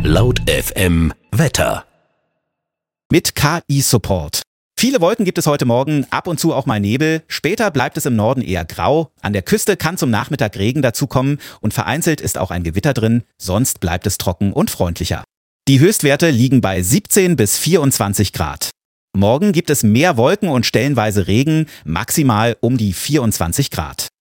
Laut FM Wetter. Mit KI-Support. Viele Wolken gibt es heute Morgen, ab und zu auch mal Nebel. Später bleibt es im Norden eher grau. An der Küste kann zum Nachmittag Regen dazukommen und vereinzelt ist auch ein Gewitter drin. Sonst bleibt es trocken und freundlicher. Die Höchstwerte liegen bei 17 bis 24 Grad. Morgen gibt es mehr Wolken und stellenweise Regen, maximal um die 24 Grad.